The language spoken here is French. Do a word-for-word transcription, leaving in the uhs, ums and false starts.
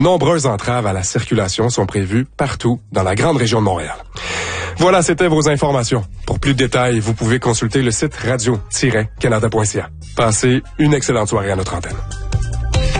Nombreuses entraves à la circulation sont prévues partout dans la grande région de Montréal. Voilà, c'était vos informations. Pour plus de détails, vous pouvez consulter le site radio tiret canada point c a. Passez une excellente soirée à notre antenne.